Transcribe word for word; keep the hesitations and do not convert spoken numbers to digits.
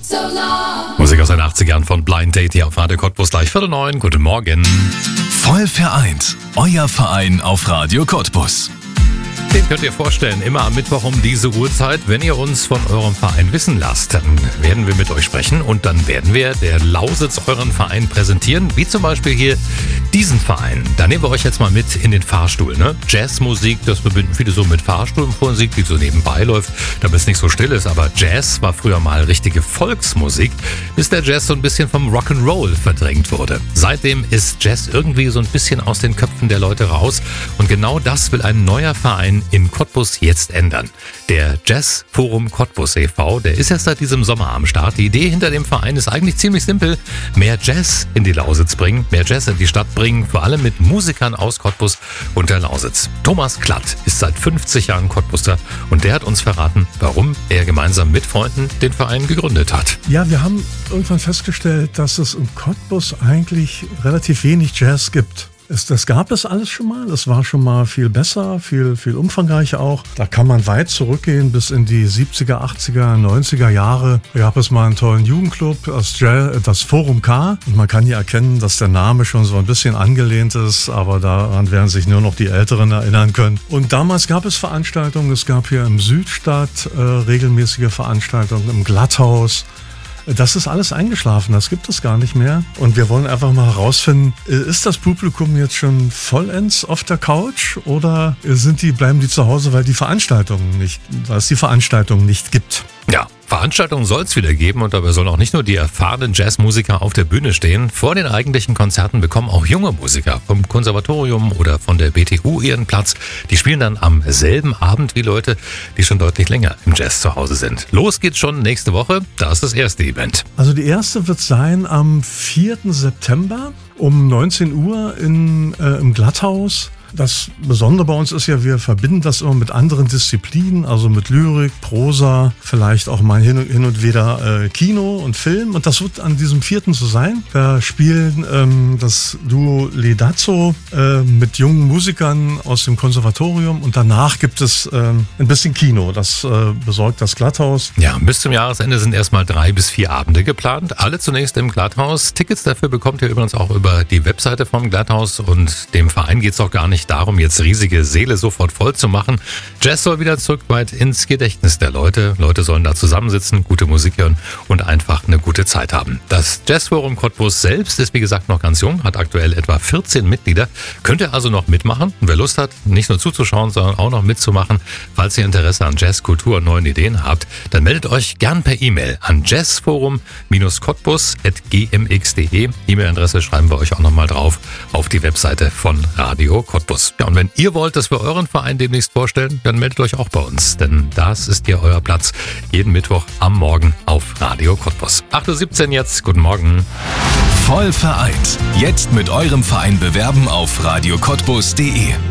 so long. Musik aus den achtzigern von Blind Date hier auf Radio Cottbus, gleich Viertel neun. Guten Morgen. Voll vereint. Euer Verein auf Radio Cottbus. Den könnt ihr vorstellen, immer am Mittwoch um diese Uhrzeit, wenn ihr uns von eurem Verein wissen lasst, dann werden wir mit euch sprechen und dann werden wir der Lausitz euren Verein präsentieren, wie zum Beispiel hier diesen Verein. Da nehmen wir euch jetzt mal mit in den Fahrstuhl. Ne? Jazzmusik, das verbinden viele so mit Fahrstuhlmusik, die so nebenbei läuft, damit es nicht so still ist, aber Jazz war früher mal richtige Volksmusik, bis der Jazz so ein bisschen vom Rock'n'Roll verdrängt wurde. Seitdem ist Jazz irgendwie so ein bisschen aus den Köpfen der Leute raus und genau das will ein neuer Verein in Cottbus jetzt ändern. Der Jazz Forum Cottbus e V, der ist erst seit diesem Sommer am Start. Die Idee hinter dem Verein ist eigentlich ziemlich simpel. Mehr Jazz in die Lausitz bringen, mehr Jazz in die Stadt bringen, vor allem mit Musikern aus Cottbus und der Lausitz. Thomas Klatt ist seit fünfzig Jahren Cottbuser und der hat uns verraten, warum er gemeinsam mit Freunden den Verein gegründet hat. Ja, wir haben irgendwann festgestellt, dass es in Cottbus eigentlich relativ wenig Jazz gibt. Es, das gab es alles schon mal. Es war schon mal viel besser, viel, viel umfangreicher auch. Da kann man weit zurückgehen bis in die siebziger, achtziger, neunziger Jahre. Da gab es mal einen tollen Jugendclub, das, Jazz, das Forum K. Und man kann hier erkennen, dass der Name schon so ein bisschen angelehnt ist, aber daran werden sich nur noch die Älteren erinnern können. Und damals gab es Veranstaltungen. Es gab hier im Südstadt äh, regelmäßige Veranstaltungen, im Glatthaus. Das ist alles eingeschlafen, das gibt es gar nicht mehr. Und wir wollen einfach mal herausfinden, ist das Publikum jetzt schon vollends auf der Couch oder sind die, bleiben die zu Hause, weil die Veranstaltungen nicht, weil es die Veranstaltungen nicht gibt? Ja, Veranstaltungen soll es wieder geben und dabei sollen auch nicht nur die erfahrenen Jazzmusiker auf der Bühne stehen. Vor den eigentlichen Konzerten bekommen auch junge Musiker vom Konservatorium oder von der B T U ihren Platz. Die spielen dann am selben Abend wie Leute, die schon deutlich länger im Jazz zu Hause sind. Los geht's schon nächste Woche, da ist das erste Event. Also die erste wird sein am vierten September um neunzehn Uhr in, äh, im Glatthaus. Das Besondere bei uns ist ja, wir verbinden das immer mit anderen Disziplinen, also mit Lyrik, Prosa, vielleicht auch mal hin und, hin und wieder äh, Kino und Film. Und das wird an diesem vierten so sein. Da spielen ähm, das Duo Ledazzo äh, mit jungen Musikern aus dem Konservatorium und danach gibt es äh, ein bisschen Kino. Das äh, besorgt das Glatthaus. Ja, bis zum Jahresende sind erstmal drei bis vier Abende geplant. Alle zunächst im Glatthaus. Tickets dafür bekommt ihr übrigens auch über die Webseite vom Glatthaus und dem Verein geht es auch gar nicht darum, jetzt riesige Säle sofort voll zu machen. Jazz soll wieder zurück weit ins Gedächtnis der Leute. Leute sollen da zusammensitzen, gute Musik hören und einfach eine gute Zeit haben. Das Jazzforum Cottbus selbst ist wie gesagt noch ganz jung, hat aktuell etwa vierzehn Mitglieder. Könnt ihr also noch mitmachen? Und wer Lust hat, nicht nur zuzuschauen, sondern auch noch mitzumachen, falls ihr Interesse an Jazzkultur und neuen Ideen habt, dann meldet euch gern per E-Mail an jazzforum cottbus at g m x punkt d e. E-Mail-Adresse schreiben wir euch auch nochmal drauf auf die Webseite von Radio Cottbus. Ja, und wenn ihr wollt, dass wir euren Verein demnächst vorstellen, dann meldet euch auch bei uns, denn das ist hier euer Platz, jeden Mittwoch am Morgen auf Radio Cottbus. acht Uhr siebzehn jetzt, guten Morgen. Voll vereint. Jetzt mit eurem Verein bewerben auf radio cottbus punkt d e.